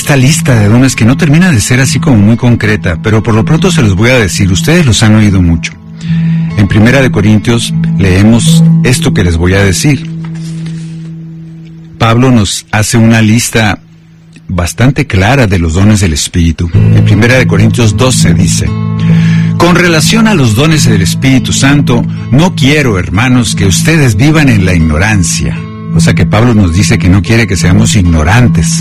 esta lista de dones que no termina de ser así como muy concreta, pero por lo pronto se los voy a decir, ustedes los han oído mucho. En 1 Corintios leemos esto que les voy a decir. Pablo nos hace una lista bastante clara de los dones del Espíritu. En 1 Corintios 12 dice: con relación a los dones del Espíritu Santo, no quiero, hermanos, que ustedes vivan en la ignorancia. O sea que Pablo nos dice que no quiere que seamos ignorantes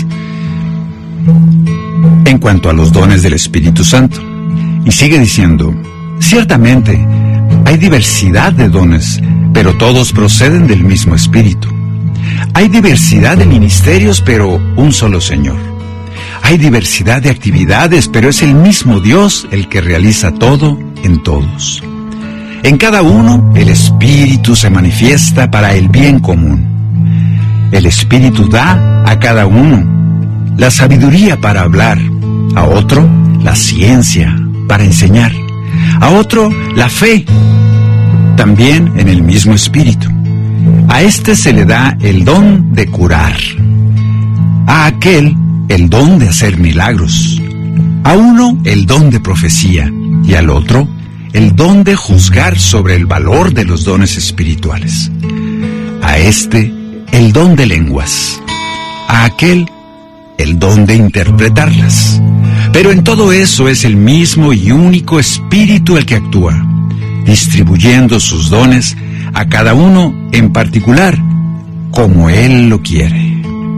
en cuanto a los dones del Espíritu Santo. Y sigue diciendo: ciertamente, hay diversidad de dones, pero todos proceden del mismo Espíritu. Hay diversidad de ministerios, pero un solo Señor. Hay diversidad de actividades, pero es el mismo Dios el que realiza todo en todos. En cada uno, el Espíritu se manifiesta para el bien común. El Espíritu da a cada uno la sabiduría para hablar, a otro la ciencia para enseñar, a otro la fe, también en el mismo Espíritu. A este se le da el don de curar, a aquel el don de hacer milagros, a uno el don de profecía y al otro el don de juzgar sobre el valor de los dones espirituales, a este el don de lenguas, a aquel el don de interpretarlas. Pero en todo eso es el mismo y único Espíritu el que actúa, distribuyendo sus dones a cada uno en particular, como Él lo quiere.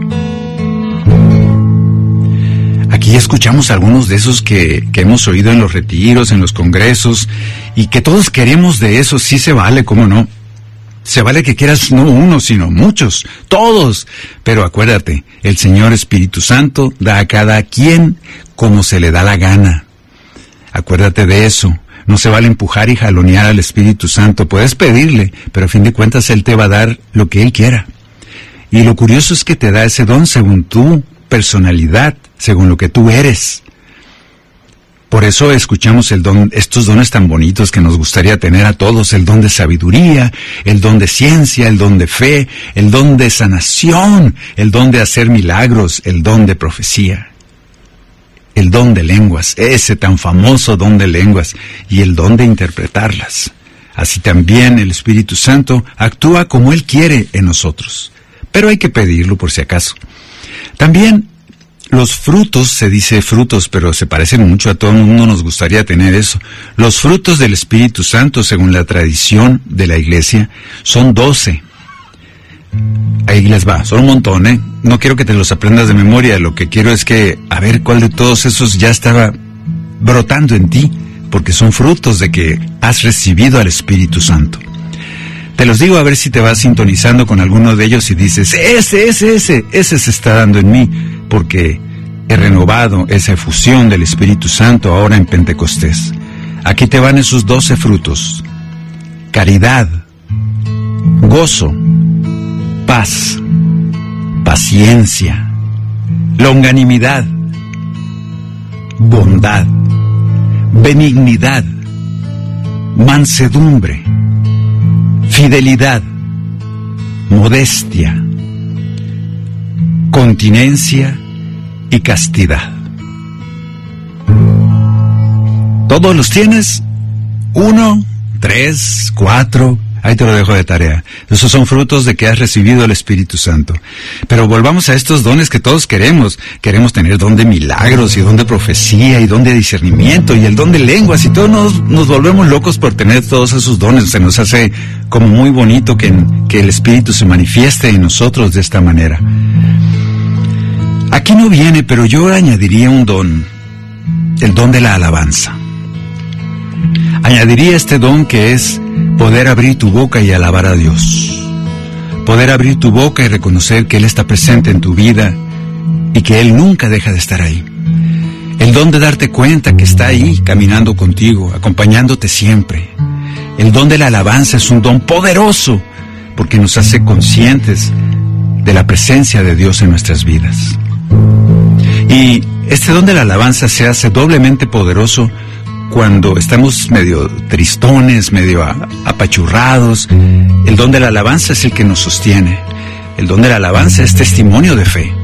Aquí escuchamos algunos de esos que hemos oído en los retiros, en los congresos, y que todos queremos de eso. Sí se vale, ¿cómo no? Se vale que quieras no uno, sino muchos, todos. Pero acuérdate, el Señor Espíritu Santo da a cada quien como se le da la gana. Acuérdate de eso. No se vale empujar y jalonear al Espíritu Santo. Puedes pedirle, pero a fin de cuentas Él te va a dar lo que Él quiera. Y lo curioso es que te da ese don según tu personalidad, según lo que tú eres. Por eso escuchamos estos dones tan bonitos que nos gustaría tener a todos: el don de sabiduría, el don de ciencia, el don de fe, el don de sanación, el don de hacer milagros, el don de profecía, el don de lenguas, ese tan famoso don de lenguas, y el don de interpretarlas. Así también el Espíritu Santo actúa como Él quiere en nosotros, pero hay que pedirlo por si acaso. También los frutos, se dice frutos, pero se parecen mucho, a todo el mundo nos gustaría tener eso. Los frutos del Espíritu Santo, según la tradición de la Iglesia, son 12. Ahí les va, son un montón, ¿eh? No quiero que te los aprendas de memoria, lo que quiero es que, a ver cuál de todos esos ya estaba brotando en ti, porque son frutos de que has recibido al Espíritu Santo. Te los digo a ver si te vas sintonizando con alguno de ellos y dices: ese se está dando en mí, porque he renovado esa efusión del Espíritu Santo ahora en Pentecostés. Aquí te van esos 12 frutos: caridad, gozo, paz, paciencia, longanimidad, bondad, benignidad, mansedumbre, fidelidad, modestia, continencia y castidad. ¿Todos los tienes? 1, 3, 4... Ahí te lo dejo de tarea. Esos son frutos de que has recibido el Espíritu Santo. Pero volvamos a estos dones que todos queremos. Queremos tener don de milagros, y don de profecía, y don de discernimiento, y el don de lenguas, y todos nos volvemos locos por tener todos esos dones. Se nos hace como muy bonito que el Espíritu se manifieste en nosotros de esta manera. Aquí no viene, pero yo añadiría un don, el don de la alabanza. Añadiría este don que es poder abrir tu boca y alabar a Dios. Poder abrir tu boca y reconocer que Él está presente en tu vida y que Él nunca deja de estar ahí. El don de darte cuenta que está ahí caminando contigo, acompañándote siempre. El don de la alabanza es un don poderoso porque nos hace conscientes de la presencia de Dios en nuestras vidas. Y este don de la alabanza se hace doblemente poderoso cuando estamos medio tristones, medio apachurrados. El don de la alabanza es el que nos sostiene. El don de la alabanza es testimonio de fe.